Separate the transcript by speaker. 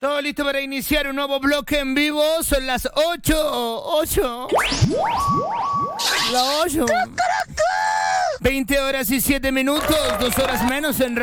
Speaker 1: Todo listo para iniciar un nuevo bloque en vivo. Son las 8. La 8. 20 horas y 7 minutos, 2 horas menos en